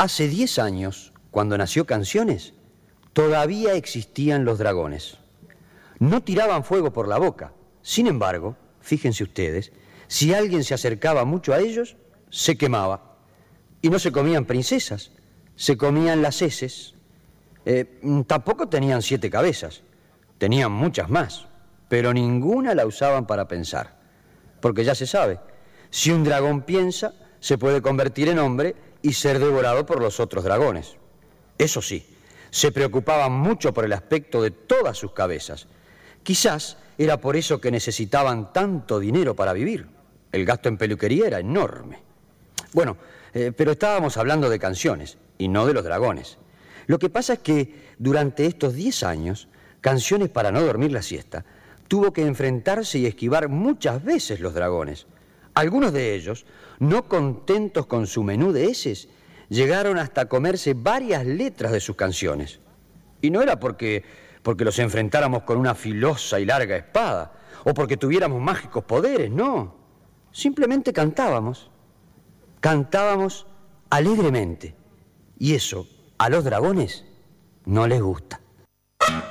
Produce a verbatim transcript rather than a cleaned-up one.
Hace diez años, cuando nació Canciones, todavía existían los dragones. No tiraban fuego por la boca. Sin embargo, fíjense ustedes, si alguien se acercaba mucho a ellos, se quemaba. Y no se comían princesas, se comían las heces. Eh, tampoco tenían siete cabezas, tenían muchas más, pero ninguna la usaban para pensar. Porque ya se sabe, si un dragón piensa, se puede convertir en hombre y ser devorado por los otros dragones. Eso sí, se preocupaban mucho por el aspecto de todas sus cabezas. Quizás era por eso que necesitaban tanto dinero para vivir. El gasto en peluquería era enorme. Bueno, eh, pero estábamos hablando de Canciones y no de los dragones. Lo que pasa es que durante estos diez años, Canciones, para no dormir la siesta, tuvo que enfrentarse y esquivar muchas veces los dragones. Algunos de ellos, no contentos con su menú de heces, llegaron hasta comerse varias letras de sus canciones. Y no era porque, porque los enfrentáramos con una filosa y larga espada, o porque tuviéramos mágicos poderes, no. Simplemente cantábamos. Cantábamos alegremente. Y eso a los dragones no les gusta.